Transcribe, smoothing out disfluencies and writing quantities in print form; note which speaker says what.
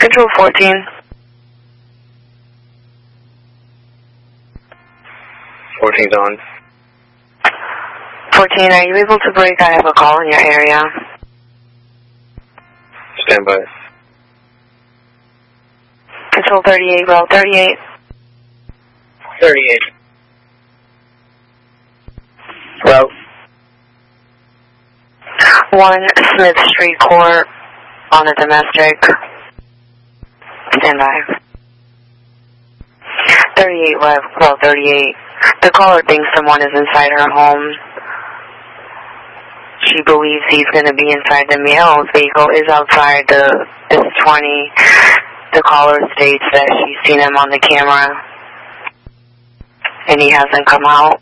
Speaker 1: Control 14.
Speaker 2: 14's on.
Speaker 1: 14, are you able to break? I have a call in your area.
Speaker 2: Stand by.
Speaker 1: Control 38, route 38.
Speaker 2: 38. Route.
Speaker 1: 1 Smith Street Court on a domestic. Stand by. 38, route 38. The caller thinks someone is inside her home. She believes he's going to be inside the male vehicle is outside the S20. The caller states that she's seen him on the camera and he hasn't come out.